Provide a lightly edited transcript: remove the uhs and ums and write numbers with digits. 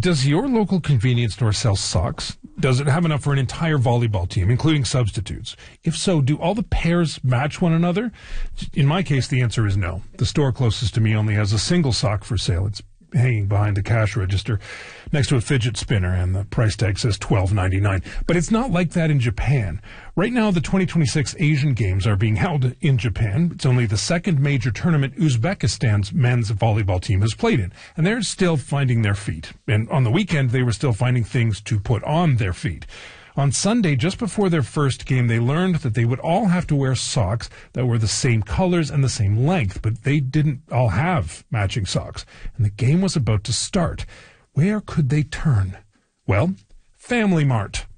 Does your local convenience store sell socks? Does it have enough for an entire volleyball team, including substitutes? If so, do all the pairs match one another? In my case, the answer is no. The store closest to me only has a single sock for sale. It's hanging behind the cash register next to a fidget spinner, and the price tag says $12.99. But it's not like that in Japan. Right now, the 2026 Asian Games are being held in Japan. It's only the second major tournament Uzbekistan's men's volleyball team has played in, and they're still finding their feet. And on the weekend, they were still finding things to put on their feet. On Sunday, just before their first game, they learned that they would all have to wear socks that were the same colors and the same length, but they didn't all have matching socks. And the game was about to start. Where could they turn? Well, Family Mart.